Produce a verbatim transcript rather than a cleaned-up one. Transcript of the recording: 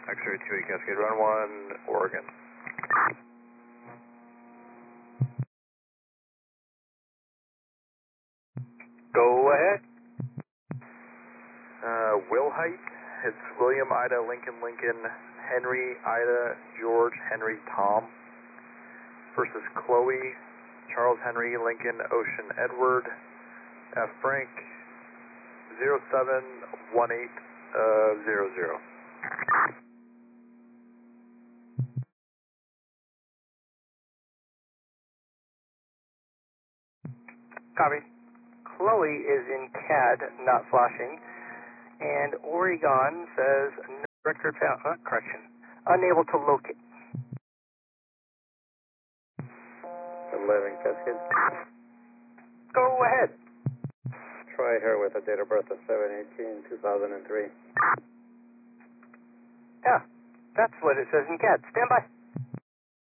X-ray two eight Cascade, run one, Oregon. Go ahead. Uh, Will Height, it's William, Ida, Lincoln, Lincoln, Henry, Ida, George, Henry, Tom. Versus Chloe, Charles, Henry, Lincoln, Ocean, Edward, F. Frank, zero seven one eight zero zero. Copy. Chloe is in C A D, not flashing, and Oregon says no record found, uh, correction, unable to locate. eleven Cascade. Go ahead. Try her with a date of birth of seven eighteen two thousand three. Yeah, that's what it says in C A D. Stand by.